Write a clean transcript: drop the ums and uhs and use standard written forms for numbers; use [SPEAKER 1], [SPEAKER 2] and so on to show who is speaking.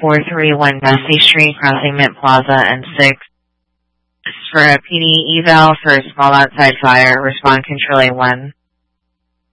[SPEAKER 1] 431 Bessie Street, crossing Mint Plaza, and 6. For a PD eval for a small outside fire, respond control A1.